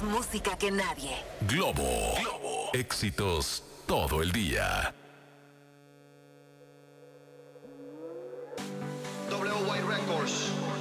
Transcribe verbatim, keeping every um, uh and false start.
Más música que nadie. Globo. Globo. Éxitos todo el día. W Y Records.